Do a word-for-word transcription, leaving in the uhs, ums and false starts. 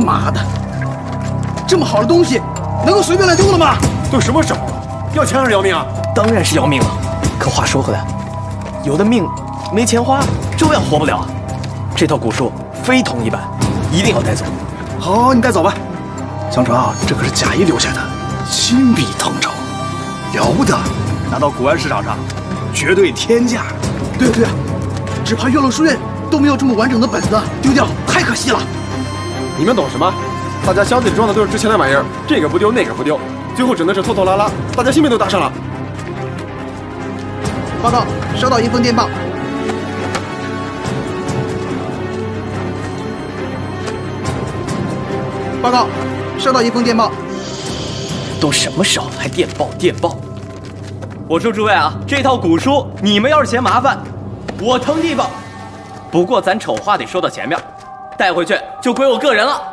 妈的，这么好的东西，能够随便乱丢了吗？ 都什么时候了，要钱还是要命啊？ 当然是要命了。可话说回来，有的命没钱花，照样活不了。这套古书非同一般，一定要带走。 好，你带走吧。相传啊，这可是贾谊留下的，金碧腾绸，了不得，拿到古玩市场上绝对天价。对啊对啊，只怕岳麓书院都没有这么完整的本子，丢掉太可惜了。 你们懂什么？大家箱子里装的都是值钱的玩意儿，这个不丢那个不丢，最后只能是拖拖拉拉，大家性命都搭上了。 报告，收到一封电报。报告，收到一封电报。 都什么时候了还电报电报？我说诸位啊，这套古书你们要是嫌麻烦，我腾地方。不过咱丑话得说到前面，带回去就归我个人了。